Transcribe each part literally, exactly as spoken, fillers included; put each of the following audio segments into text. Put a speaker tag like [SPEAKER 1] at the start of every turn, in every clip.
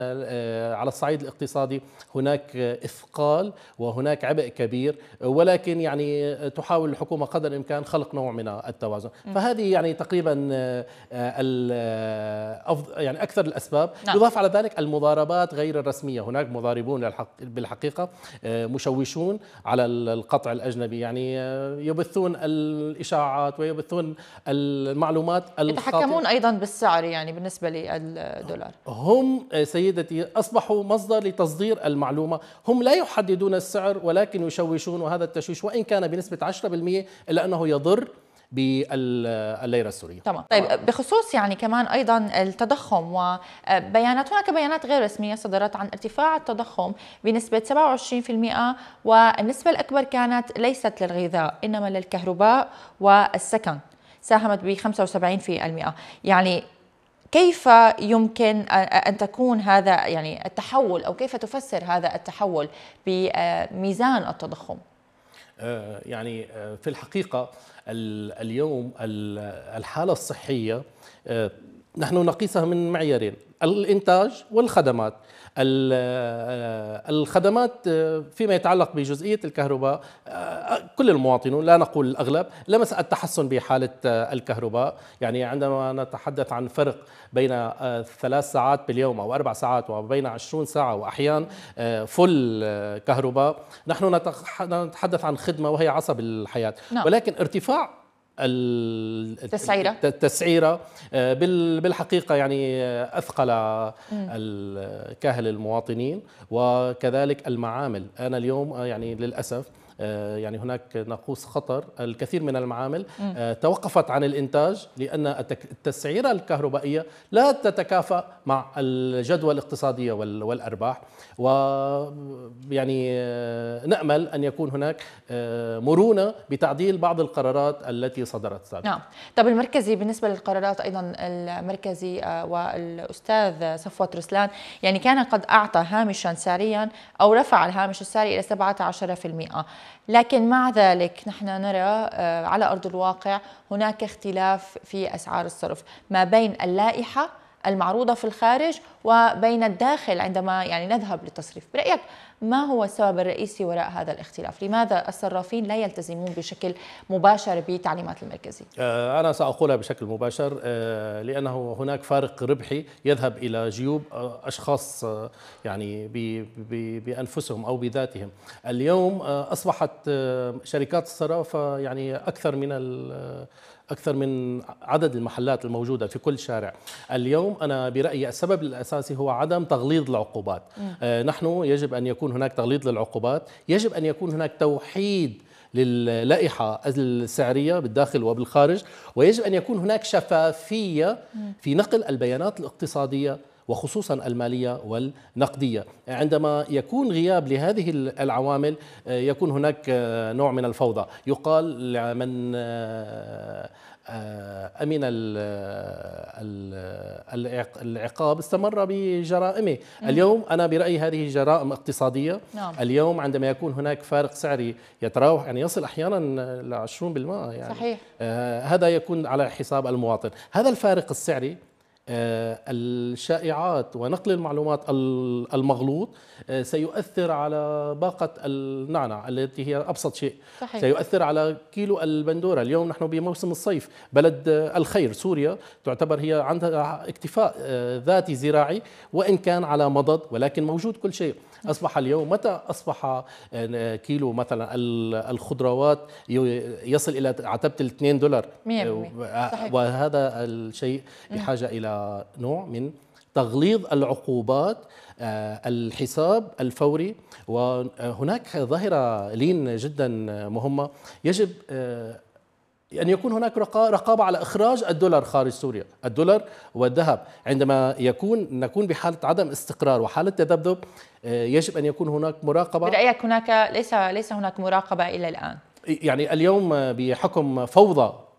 [SPEAKER 1] على الصعيد الاقتصادي هناك إثقال وهناك عبء كبير، ولكن يعني تحاول الحكومة قدر الإمكان خلق نوع من التوازن. م. فهذه يعني تقريبا يعني أكثر الأسباب. نعم. يضاف على ذلك المضاربات غير الرسمية، هناك مضاربون بالحقيقة مشوشون على القطع الأجنبي، يعني يبثون الإشاعات ويبثون المعلومات الخاطئة،
[SPEAKER 2] يتحكمون أيضا بالسعر يعني بالنسبة للدولار.
[SPEAKER 1] هم سيدتي أصبحوا مصدر لتصدير المعلومة، هم لا يحددون السعر ولكن يشوشون، وهذا التشويش وإن كان بنسبة عشرة بالمئة إلا أنه يضر بالليرة السورية.
[SPEAKER 2] تمام. طيب بخصوص يعني كمان أيضا التضخم وبيانات، هناك بيانات غير رسمية صدرت عن ارتفاع التضخم بنسبة سبعة وعشرين بالمئة، والنسبة الأكبر كانت ليست للغذاء إنما للكهرباء والسكن، ساهمت ب خمسة وسبعين بالمئة. يعني كيف يمكن أن تكون هذا يعني التحول، أو كيف تفسر هذا التحول بميزان التضخم؟
[SPEAKER 1] يعني في الحقيقة اليوم الحالة الصحية نحن نقيسها من معيارين: الإنتاج والخدمات. الخدمات فيما يتعلق بجزئية الكهرباء، كل المواطنون لا نقول الأغلب لمس التحسن بحالة الكهرباء. يعني عندما نتحدث عن فرق بين ثلاث ساعات باليوم أو أربع ساعات وبين عشرون ساعة وأحيان فل كهرباء، نحن نتحدث عن خدمة وهي عصب الحياة. نعم. ولكن ارتفاع
[SPEAKER 2] التسعيرة
[SPEAKER 1] التسعيرة بالحقيقة يعني أثقل كاهل المواطنين وكذلك المعامل. أنا اليوم يعني للأسف يعني هناك ناقوس خطر، الكثير من المعامل توقفت عن الإنتاج لأن التسعيرة الكهربائية لا تتكافأ مع الجدوى الاقتصادية والأرباح، ويعني نأمل أن يكون هناك مرونة بتعديل بعض القرارات التي صدرت سابقا.
[SPEAKER 2] نعم. طب المركزي بالنسبة للقرارات أيضا، المركزي والأستاذ صفوت رسلان يعني كان قد أعطى هامشا سعريا أو رفع الهامش السعري إلى سبعة عشر بالمئة، لكن مع ذلك نحن نرى على أرض الواقع هناك اختلاف في أسعار الصرف ما بين اللائحة المعروضة في الخارج وبين الداخل عندما يعني نذهب للتصريف. برأيك ما هو السبب الرئيسي وراء هذا الاختلاف؟ لماذا الصرافين لا يلتزمون بشكل مباشر بتعليمات المركزي؟
[SPEAKER 1] أنا سأقولها بشكل مباشر، لأنه هناك فارق ربحي يذهب إلى جيوب أشخاص يعني بأنفسهم أو بذاتهم. اليوم أصبحت شركات الصرافة يعني أكثر من أكثر من عدد المحلات الموجودة في كل شارع. اليوم أنا برأيي السبب الأساسي هو عدم تغليظ العقوبات. آه نحن يجب أن يكون هناك تغليظ للعقوبات، يجب أن يكون هناك توحيد للائحة السعرية بالداخل وبالخارج، ويجب أن يكون هناك شفافية في نقل البيانات الاقتصادية وخصوصا المالية والنقدية. عندما يكون غياب لهذه العوامل يكون هناك نوع من الفوضى. يقال من أمن العقاب استمر بجرائمه. اليوم أنا برأيي هذه جرائم اقتصادية. نعم. اليوم عندما يكون هناك فارق سعري يتراوح يعني يصل أحيانا ل عشرين بالمئة يعني
[SPEAKER 2] صحيح.
[SPEAKER 1] هذا يكون على حساب المواطن. هذا الفارق السعري، الشائعات ونقل المعلومات المغلوط سيؤثر على باقة النعنع التي هي أبسط شيء. صحيح. سيؤثر على كيلو البندورة. اليوم نحن بموسم الصيف، بلد الخير سوريا تعتبر هي عندها اكتفاء ذاتي زراعي وإن كان على مضض، ولكن موجود كل شيء. أصبح اليوم متى أصبح كيلو مثلا الخضروات يصل إلى عتبة الاثنين دولار، وهذا الشيء بحاجة إلى نوع من تغليظ العقوبات، الحساب الفوري. وهناك ظاهرة لين جدا مهمة، يجب أن يكون هناك رقابة على إخراج الدولار خارج سوريا. الدولار والذهب عندما يكون نكون بحالة عدم استقرار وحالة تذبذب يجب أن يكون هناك مراقبة.
[SPEAKER 2] برأيك هناك ليس ليس هناك مراقبة إلى الآن؟
[SPEAKER 1] يعني اليوم بحكم فوضى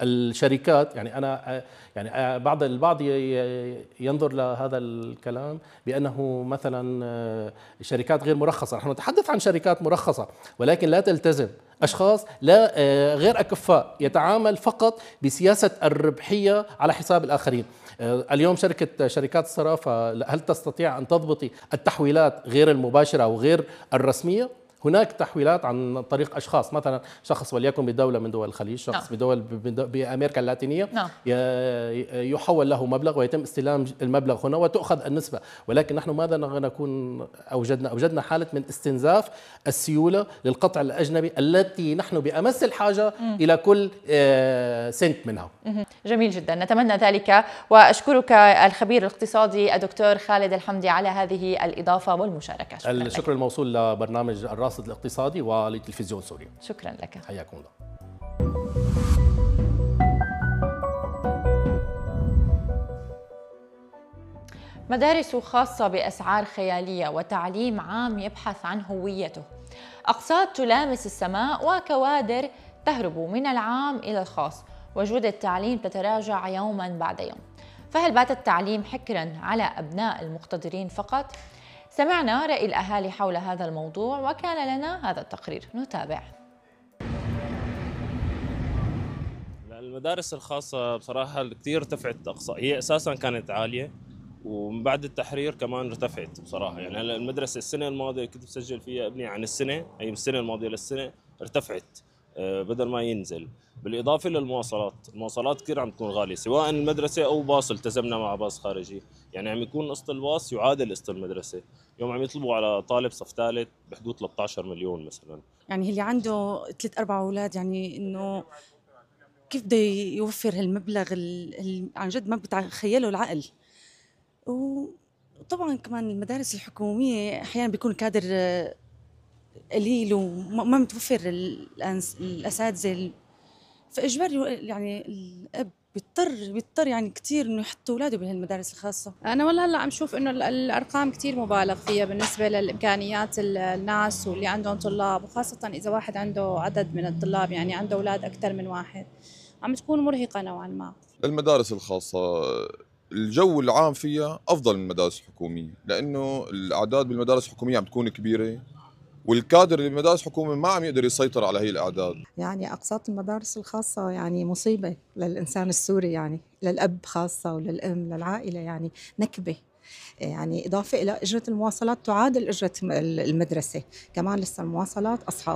[SPEAKER 1] الشركات، يعني انا يعني بعض البعض ينظر لهذا الكلام بانه مثلا شركات غير مرخصه، نحن نتحدث عن شركات مرخصه ولكن لا تلتزم، اشخاص لا غير اكفاء يتعامل فقط بسياسه الربحيه على حساب الاخرين. اليوم شركه شركات الصرافه هل تستطيع ان تضبطي التحويلات غير المباشره او غير الرسميه؟ هناك تحويلات عن طريق اشخاص، مثلا شخص وليكن بدوله من دول الخليج، شخص
[SPEAKER 2] نعم.
[SPEAKER 1] بدول بامريكا اللاتينيه،
[SPEAKER 2] نعم.
[SPEAKER 1] يحول له مبلغ ويتم استلام المبلغ هنا وتؤخذ النسبه، ولكن نحن ماذا نكون اوجدنا؟ اوجدنا حاله من استنزاف السيوله للقطع الاجنبي التي نحن بامس الحاجه م. الى كل سنت منها.
[SPEAKER 2] جميل جدا، نتمنى ذلك، واشكرك الخبير الاقتصادي الدكتور خالد الحمدي على هذه الاضافه والمشاركه.
[SPEAKER 1] شكرا الشكر لك. الموصول لبرنامج الراصد الاقتصادي ولتلفزيون سوريا.
[SPEAKER 2] شكرا لك.
[SPEAKER 1] حياكم الله.
[SPEAKER 2] مدارس خاصة بأسعار خيالية وتعليم عام يبحث عن هويته، أقساط تلامس السماء وكوادر تهرب من العام إلى الخاص، وجودة التعليم تتراجع يوما بعد يوم. فهل بات التعليم حكرا على أبناء المقتدرين فقط؟ سمعنا رأي الأهالي حول هذا الموضوع وكان لنا هذا التقرير، نتابع.
[SPEAKER 3] المدارس الخاصة بصراحة كثير ارتفعت أقساط، هي أساسا كانت عالية ومن بعد التحرير كمان ارتفعت بصراحة. يعني هلا المدرسة السنة الماضية كنت بسجل فيها ابني عن السنة، أي من السنة الماضية للسنة ارتفعت بدل ما ينزل. بالإضافة للمواصلات، المواصلات كثير عم تكون غالية، سواء المدرسة أو باص، التزمنا مع باص خارجي، يعني عم يكون قسط الباص يعادل قسط المدرسة. اليوم عم يطلبوا على طالب صف ثالث بحدود ثلاثة عشر مليون مثلا.
[SPEAKER 4] يعني اللي عنده ثلاث أربع أولاد يعني إنه كيف بده يوفر هالمبلغ عن جد ما بتخيله العقل. وطبعا كمان المدارس الحكومية أحيانا بيكون كادر قليل وما متوفر الأساتذة، فإجباري يعني الأب بيضطر بيضطر يعني كثير إنه يحط أولاده بهالمدارس الخاصة.
[SPEAKER 5] أنا والله هلا عم شوف إنه الأرقام كثير مبالغ فيها بالنسبة للإمكانيات الناس واللي عندهم طلاب، وخاصة إذا واحد عنده عدد من الطلاب، يعني عنده أولاد أكثر من واحد، عم تكون مرهقة نوعا ما.
[SPEAKER 6] المدارس الخاصة الجو العام فيها أفضل من المدارس الحكومية، لأنه الأعداد بالمدارس الحكومية عم تكون كبيرة، والكادر اللي بالمدارس الحكومية ما عم يقدر يسيطر على هي الأعداد.
[SPEAKER 7] يعني أقساط المدارس الخاصة يعني مصيبة للإنسان السوري، يعني للأب خاصة وللأم للعائلة، يعني نكبة. يعني إضافة إلى أجرة المواصلات تعادل أجرة المدرسة، كمان لسه المواصلات أصحاب.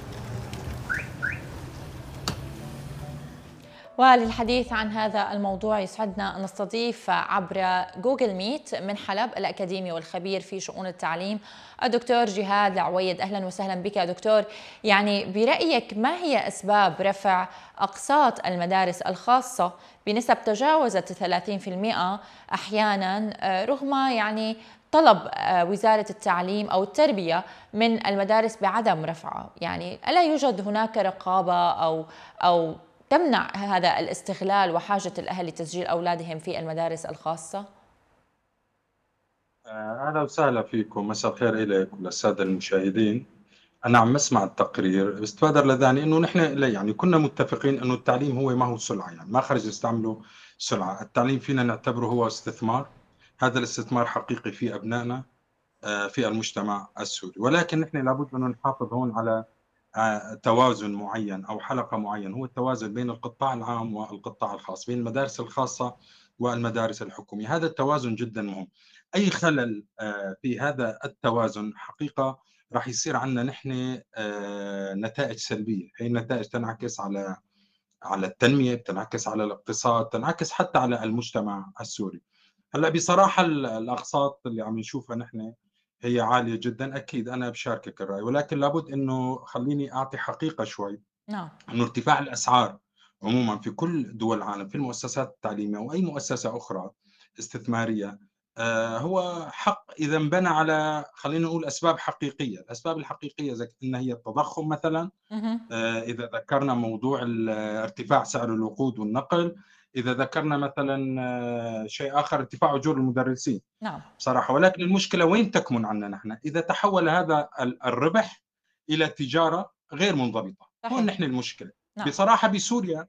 [SPEAKER 2] وللحديث عن هذا الموضوع يسعدنا أن نستضيف عبر جوجل ميت من حلب الأكاديمي والخبير في شؤون التعليم الدكتور جهاد العويد. أهلا وسهلا بك يا دكتور. يعني برأيك ما هي أسباب رفع أقساط المدارس الخاصة بنسب تجاوزت ثلاثين بالمئة أحيانا، رغم يعني طلب وزارة التعليم أو التربية من المدارس بعدم رفعها؟ يعني ألا يوجد هناك رقابة أو أو تمنع هذا الاستغلال وحاجة الأهل لتسجيل أولادهم في المدارس الخاصة؟
[SPEAKER 8] أهلا وسهلا فيكم، مساء الخير إليك وللسادة المشاهدين. أنا عم أسمع التقرير، بس تبادر لذهني إنه نحن يعني كنا متفقين إنه التعليم هو ما هو سلعة، يعني ما خرج نستعمله سلعة. التعليم فينا نعتبره هو استثمار، هذا الاستثمار حقيقي في أبنائنا في المجتمع السوري، ولكن نحن لابد أن نحافظ هون على توازن معين أو حلقة معين، هو التوازن بين القطاع العام والقطاع الخاص، بين المدارس الخاصة والمدارس الحكومية. هذا التوازن جدا مهم. أي خلل في هذا التوازن حقيقة راح يصير عندنا نحن نتائج سلبية. هي النتائج تنعكس على على التنمية، تنعكس على الاقتصاد، تنعكس حتى على المجتمع السوري. هلا بصراحة الأقساط اللي عم نشوفها نحن هي عالية جدا، أكيد أنا بشاركك الرأي، ولكن لابد أنه خليني أعطي حقيقة شوي.
[SPEAKER 2] نعم.
[SPEAKER 8] أنه ارتفاع الأسعار عموما في كل دول العالم في المؤسسات التعليمية وأي مؤسسة أخرى استثمارية آه هو حق إذا انبنى على، خلينا نقول، أسباب حقيقية. الأسباب الحقيقية إذا كنا هي التضخم مثلا، آه إذا ذكرنا موضوع ارتفاع سعر الوقود والنقل، إذا ذكرنا مثلا شيء آخر ارتفاع أجور المدرسين.
[SPEAKER 2] نعم.
[SPEAKER 8] بصراحة، ولكن المشكلة وين تكمن عندنا نحن؟ إذا تحول هذا الربح إلى تجارة غير منضبطة، هون نحن المشكلة.
[SPEAKER 2] نعم.
[SPEAKER 8] بصراحة بسوريا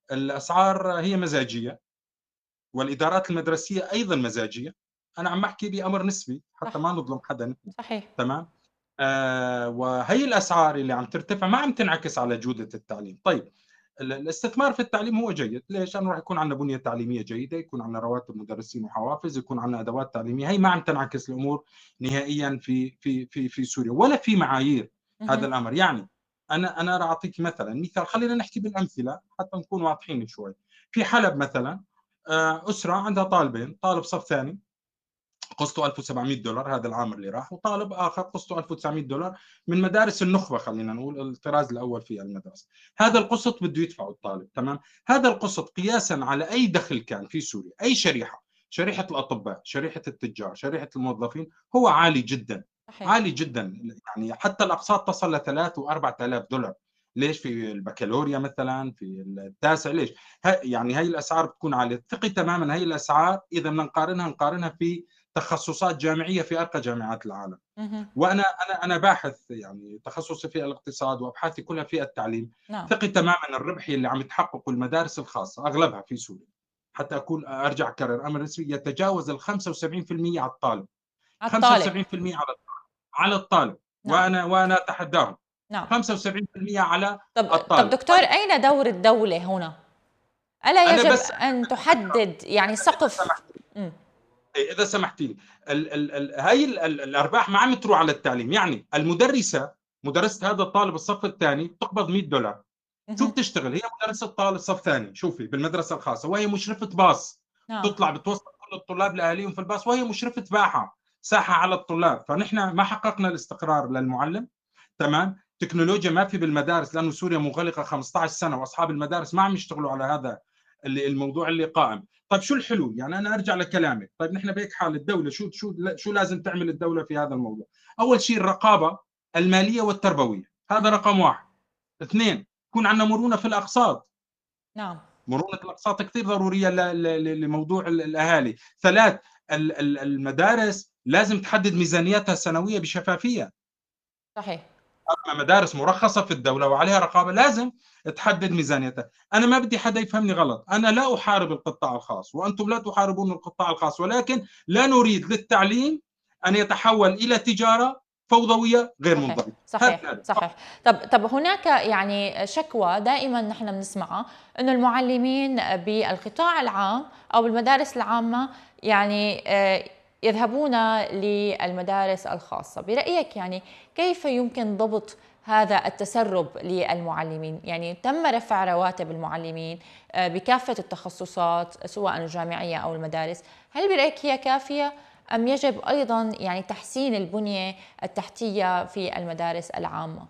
[SPEAKER 8] الأسعار هي مزاجية، والإدارات المدرسية أيضا مزاجية. أنا عم أحكي بأمر نسبي حتى ما نظلم حدا.
[SPEAKER 2] صحيح.
[SPEAKER 8] تمام. آه وهي الأسعار اللي عم ترتفع ما عم تنعكس على جودة التعليم. طيب الاستثمار في التعليم هو جيد، ليش؟ لأنه راح يكون عندنا بنية تعليمية جيدة، يكون عندنا رواتب مدرسين وحوافز، يكون عندنا أدوات تعليمية. هي ما عم تنعكس الأمور نهائيا في في في في سوريا ولا في معايير هذا الأمر. يعني أنا أنا راح أعطيك مثلا مثال، خلينا نحكي بالأمثلة حتى نكون واضحين شوي. في حلب مثلا أسرة عندها طالبين، طالب صف ثاني قسطه ألف وسبعمئة دولار هذا العام اللي راح، وطالب اخر قسطه ألف وتسعمئة دولار من مدارس النخبه، خلينا نقول الطراز الاول في المدرسه. هذا القسط بده يدفعه الطالب. تمام. هذا القسط قياسا على اي دخل كان في سوريا، اي شريحه، شريحه الاطباء، شريحه التجار، شريحه الموظفين، هو عالي جدا. صحيح. عالي جدا، يعني حتى الاقساط تصل ل ثلاثة وأربعة آلاف دولار. ليش؟ في البكالوريا مثلا، في التاسع. ليش؟ يعني هي الاسعار بتكون عاليه. ثقي تماما هي الاسعار اذا بدنا نقارنها نقارنها في تخصصات جامعيه في ارقى جامعات العالم. وانا انا انا باحث، يعني تخصصي في الاقتصاد وابحاثي كلها في التعليم. نعم. ثقي تماما الربحيه اللي عم تحققه المدارس الخاصه اغلبها في سوريا، حتى اكون ارجع اكرر امر نسبي، يتجاوز ال خمسة وسبعين بالمئة على الطالب. على الطالب. خمسة وسبعين بالمئة على الطالب. على الطالب. نعم. وانا وانا اتحداهم. نعم. خمسة وسبعين بالمئة على
[SPEAKER 2] طب
[SPEAKER 8] الطالب.
[SPEAKER 2] طب دكتور، اين دور الدوله هنا؟ الا يجب ان تحدد يعني سقف؟
[SPEAKER 8] إذا سمحتي لي، ال ال ال هاي ال ال الأرباح ما عم تروح على التعليم. يعني المدرسة، مدرسة هذا الطالب الصف الثاني بتقبض مئة دولار. شو بتشتغل؟ هي مدرسة طالب صف ثاني، شوفي، بالمدرسة الخاصة، وهي مشرفة باص. نعم. تطلع بتوصل كل الطلاب لأهاليهم في الباص، وهي مشرفة باحة ساحة على الطلاب. فنحن ما حققنا الاستقرار للمعلم. تمام. تكنولوجيا ما في بالمدارس، لأنه سوريا مغلقة خمسة عشر سنة، وأصحاب المدارس ما عم يشتغلوا على هذا اللي الموضوع اللي قائم. طيب شو الحلول؟ يعني انا ارجع لكلامي. طيب نحن بهيك حال الدوله شو شو شو لازم تعمل الدوله في هذا الموضوع؟ اول شيء الرقابه الماليه والتربويه، هذا رقم واحد. اثنين، يكون عندنا مرونه في الاقساط.
[SPEAKER 2] نعم.
[SPEAKER 8] مرونه الاقساط كثير ضروريه لموضوع الاهالي. ثلاث، المدارس لازم تحدد ميزانيتها السنويه بشفافيه.
[SPEAKER 2] صحيح.
[SPEAKER 8] مدارس مرخصة في الدولة وعليها رقابة لازم تحدد ميزانيتها. أنا ما بدي حدا يفهمني غلط، أنا لا أحارب القطاع الخاص وأنتم لا تحاربون القطاع الخاص، ولكن لا نريد للتعليم أن يتحول إلى تجارة فوضوية غير منضبطة.
[SPEAKER 2] صحيح. صحيح. طب طب هناك يعني شكوى دائما نحن بنسمعها انه المعلمين بالقطاع العام او بالمدارس العامة يعني يذهبون للمدارس الخاصة. برأيك يعني كيف يمكن ضبط هذا التسرب للمعلمين؟ يعني تم رفع رواتب المعلمين بكافة التخصصات سواء الجامعية أو المدارس، هل برأيك هي كافية أم يجب أيضا يعني تحسين البنية التحتية في المدارس العامة؟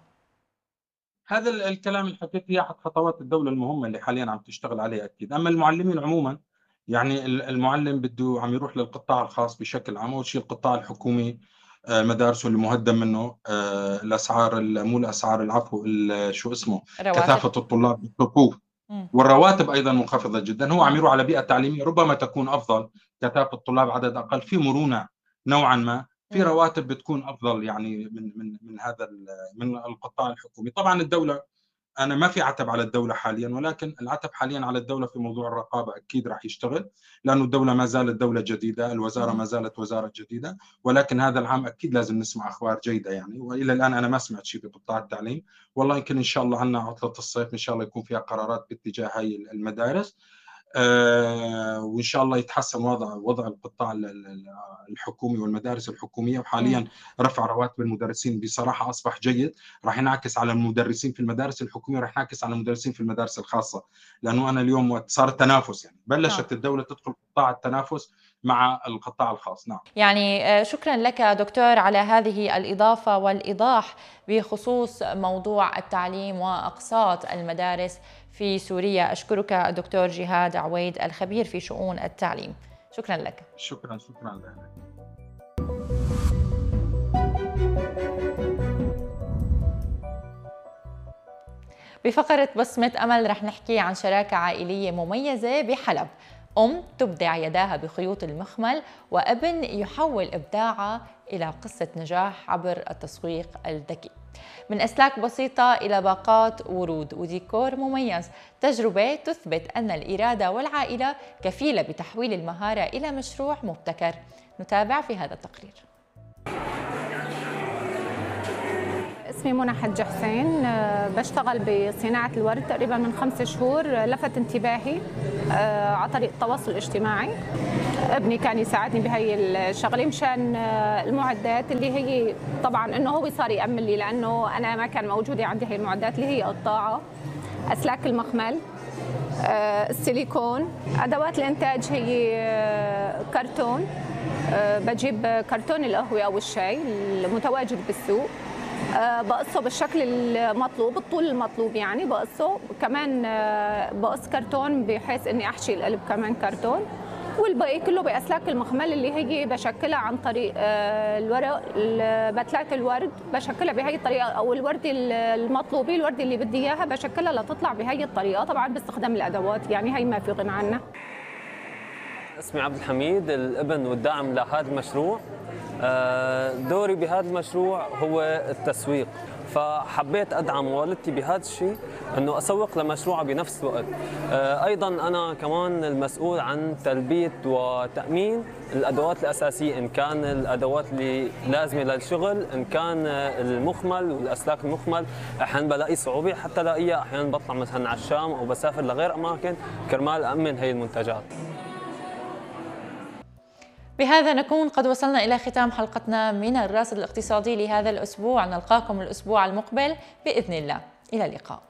[SPEAKER 8] هذا الكلام اللي حكيت هي أحد خطوات الدولة المهمة اللي حاليا عم تشتغل عليها أكيد. أما المعلمين عموما، يعني المعلم بده عم يروح للقطاع الخاص بشكل عام. أول شيء القطاع الحكومي مدارسه اللي مهدم منه، الأسعار، مو الأسعار، العفو، شو اسمه، رواتب. كثافة الطلاب بالصفوف، والرواتب أيضا منخفضة جدا. هو عم يروح على بيئة تعليمية ربما تكون أفضل، كثافة الطلاب عدد أقل، في مرونة نوعا ما، في رواتب بتكون أفضل يعني من من من هذا من القطاع الحكومي. طبعا الدولة، أنا ما في عتب على الدولة حاليا، ولكن العتب حاليا على الدولة في موضوع الرقابة. أكيد راح يشتغل، لأنه الدولة ما زالت دولة جديدة، الوزارة ما زالت وزارة جديدة، ولكن هذا العام أكيد لازم نسمع أخبار جيدة يعني. وإلى الآن أنا ما سمعت شيء بقطاع التعليم. والله يمكن إن شاء الله عنا عطلة الصيف إن شاء الله يكون فيها قرارات باتجاه هاي المدارس، آه وإن شاء الله يتحسن وضع وضع القطاع الحكومي والمدارس الحكومية. وحاليا رفع رواتب المدرسين بصراحة أصبح جيد، راح ينعكس على المدرسين في المدارس الحكومية، راح ينعكس على المدرسين في المدارس الخاصة، لأنه أنا اليوم صار التنافس، يعني بلشت الدولة تدخل قطاع التنافس مع القطاع الخاص. نعم.
[SPEAKER 2] يعني شكرا لك دكتور على هذه الإضافة والإيضاح بخصوص موضوع التعليم وأقساط المدارس في سوريا. أشكرك الدكتور جهاد عويد الخبير في شؤون التعليم. شكرا لك.
[SPEAKER 8] شكرا شكرا لك.
[SPEAKER 2] بفقرة بصمة أمل رح نحكي عن شراكة عائلية مميزة بحلب، أم تبدع يداها بخيوط المخمل، وابن يحول إبداعها إلى قصة نجاح عبر التسويق الذكي. من أسلاك بسيطة إلى باقات ورود وديكور مميز، تجربة تثبت أن الإرادة والعائلة كفيلة بتحويل المهارة إلى مشروع مبتكر. نتابع في هذا التقرير.
[SPEAKER 9] اسمي منى حج حسين، بشتغل بصناعة الورد تقريبا من خمس شهور. لفت انتباهي على طريق التواصل الاجتماعي، ابني كان يساعدني بهي الشغله مشان المعدات اللي هي طبعا انه هو صار يأمن لي، لانه انا ما كان موجوده عندي هي المعدات اللي هي قطاعه، اسلاك المخمل، السيليكون. ادوات الانتاج هي كرتون، بجيب كرتون القهوه او الشاي المتواجد بالسوق، بقصه بالشكل المطلوب، الطول المطلوب يعني بقصه. كمان بقص كرتون بحيث اني احشي القلب كمان كرتون، والباقي كله باسلاك المخمل اللي هي بشكلها عن طريق الورق، بتلات الورد بشكلها بهي الطريقه، او الورد المطلوبه، الورد اللي بدي اياها بشكلها لتطلع بهي الطريقه، طبعا باستخدام الادوات، يعني هي ما في غنى عنها.
[SPEAKER 10] اسمي عبد الحميد، الابن والداعم لهذا المشروع. دوري بهذا المشروع هو التسويق، فحبيت ادعم والدتي بهذا الشيء، انه اسوق لمشروعها بنفس الوقت. ايضا انا كمان المسؤول عن تلبيه وتامين الادوات الاساسيه، ان كان الادوات اللي لازمه للشغل، ان كان المخمل والاسلاك المخمل. احيانا بلاقي صعوبه حتى الاقيها، احيانا بطلع مثلا على الشام او بسافر لغير اماكن كرمال امن هي المنتجات.
[SPEAKER 2] بهذا نكون قد وصلنا إلى ختام حلقتنا من الراصد الاقتصادي لهذا الأسبوع. نلقاكم الأسبوع المقبل بإذن الله. إلى اللقاء.